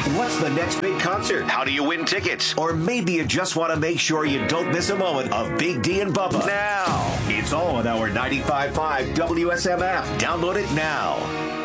What's the next big concert? How do you win tickets? Or maybe you just want to make sure you don't miss a moment of Big D and Bubba. Now. It's all on our 95.5 WSMF. Download it now.